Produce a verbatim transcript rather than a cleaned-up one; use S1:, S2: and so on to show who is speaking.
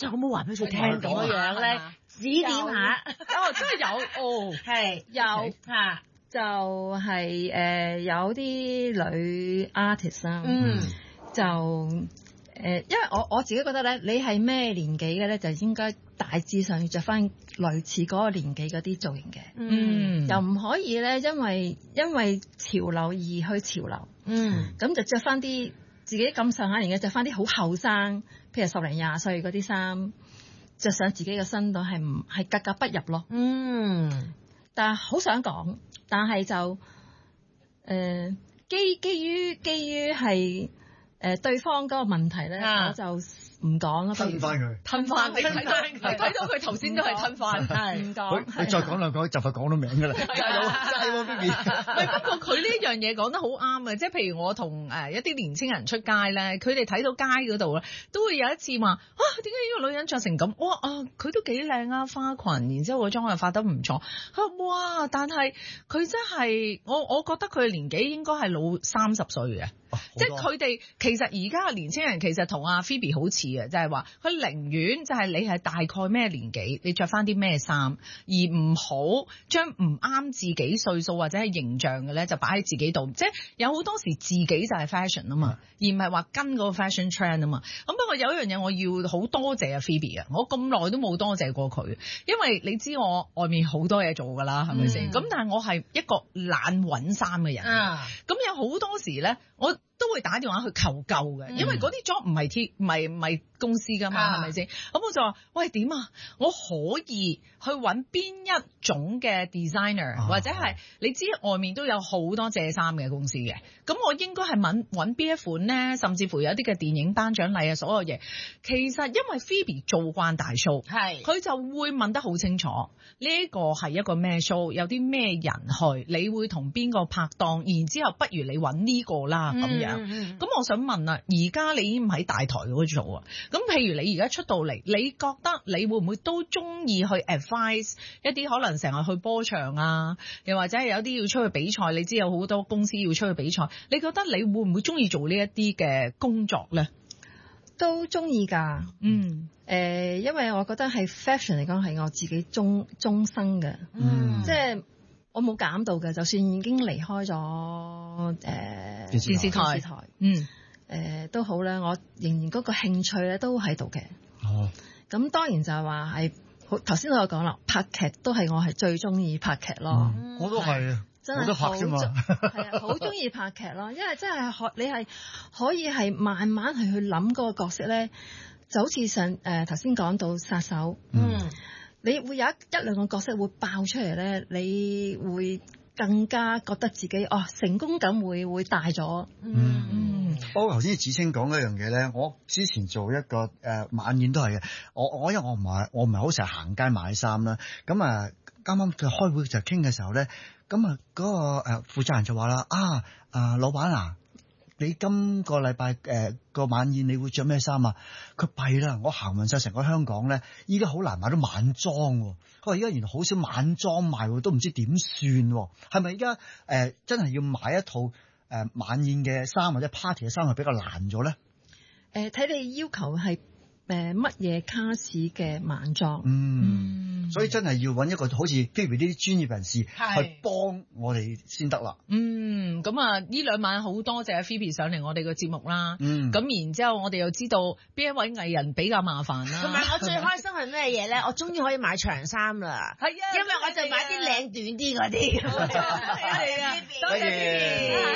S1: 就可唔可以話俾佢聽咁樣樣咧？指點下。
S2: 哦，真係有哦，
S1: 係
S3: 有
S1: 嚇。
S3: 就係、是、誒、呃、有啲女 artist 啦，
S1: 嗯，
S3: 就誒、呃，因為我我自己覺得咧，你係咩年紀嘅咧，就應該大致上要着翻類似嗰個年紀嗰啲造型嘅，
S2: 嗯，
S3: 又唔可以咧，因為因為潮流而去潮流，
S1: 嗯，
S3: 咁就着翻啲自己咁上下年紀，着翻啲好後生，譬如十零廿歲嗰啲衫，着上自己嘅身度係唔係格格不入咯，
S1: 嗯，
S3: 但係好想講。但係就誒、呃、基基於基於係誒對方嗰個問題咧，啊、我就唔講啦。
S4: 吞翻佢，
S2: 吞翻你睇到你睇到佢頭先都係吞翻，
S3: 係唔講。
S4: 佢再講兩句就快講到名㗎啦。加油，加油 ，B B。
S2: 喂，不過佢呢樣嘢講得好啱啊！即係譬如我同誒一啲年青人出街咧，佢哋睇到街嗰度咧，都會有一次話啊，點解呢個女人着成咁？哇啊，佢都幾靚啊，花裙，然之後個妝又化得唔錯。佢哇，但係佢真係我我覺得佢嘅年紀應該係老三十歲嘅。即係佢哋其實而家嘅年青人其實同阿 Phoebe 好似嘅，就係話佢寧願就係你係大概咩年紀，你着翻啲咩衫，而唔好將唔啱自己歲數或者係形象嘅咧就擺喺自己度。即係有好多時自己就係 fashion 啊嘛，而唔係話跟嗰個 fashion trend 啊嘛。咁不過有一樣嘢我要好多謝阿 Phoebe 啊，我咁耐都冇多謝過佢，因為你知我外面好多嘢做㗎啦，係咪先？咁、嗯、但係我係一個懶揾衫嘅人，咁、啊、有好多時咧我都會打電話去求救嘅，因為嗰啲 job 唔係 T 唔係唔係公司噶嘛，係咪先？咁我就話：喂，點啊？我可以去揾邊一種嘅 designer，、啊、或者係你知外面都有好多借衫嘅公司嘅，咁我應該係揾揾邊一款咧？甚至乎有啲嘅電影頒獎禮啊，所有嘢，其實因為 Phoebe 做慣大 show， 係佢就會問得好清楚，呢、這、一個係一個咩 show， 有啲咩人去，你會同邊個拍檔，然之後不如你揾呢個啦咁樣。咁、嗯嗯、我想問啊，而家你已經喺大台嗰度做啊，咁譬如你而家出到嚟，你覺得你會唔會都中意去 advise 一啲可能成日去波場啊，又或者係有啲要出去比賽，你知有好多公司要出去比賽，你覺得你會唔會中意做呢一啲嘅工作咧？
S3: 都中意㗎，嗯，誒、呃，因為我覺得係 fashion 嚟講係我自己終終生嘅，嗯，即係。我冇減到嘅，就算已經離開咗誒、呃、電視台，電視台嗯誒、呃、都好啦，我仍然嗰個興趣咧都喺度嘅。哦，咁當然就係話係好頭先我有講啦，拍劇都係我係最中意拍劇咯、嗯。
S4: 我都係啊，真係好中意，
S3: 係啊，好中意拍劇咯，因為真係可你係可以係慢慢去去諗嗰個角色咧，就好似上誒頭先講到殺手，嗯。嗯你會有一一兩個角色會爆出嚟咧，你會更加覺得自己哦成功感會會大咗。嗯嗯。
S4: 不過頭先芷菁講嗰樣嘢咧，我之前做一個誒、呃、晚宴都係嘅。我我因為我唔係我唔係好成日行街買衫啦。咁啊啱啱佢開會就傾嘅時候咧，咁啊嗰個誒、呃、負責人就話啦啊啊、呃、老闆啊。你今個禮拜誒個晚宴你會着咩衫啊？佢弊啦，我行勻晒成個香港咧，依家好難買到晚裝。佢話依家原來好少晚裝賣，都唔知點算。係咪依家誒真係要買一套誒、呃、晚宴嘅衫或者 party 嘅衫係比較難咗咧？誒、
S3: 呃，睇你要求係誒乜嘢卡士嘅晚裝。嗯。嗯
S4: 所以真係要揾一個好似譬如呢啲專業人士去幫我哋先得啦。
S2: 嗯，咁啊呢兩晚好多謝 Phoebe 上嚟我哋個節目啦。嗯，咁然之後我哋又知道邊一位藝人比較麻煩啦。
S1: 同埋我最開心係咩嘢咧？我終於可以買長衫啦。係啊，因為我就買啲領短啲嗰啲。係啊，多謝 Phoebe。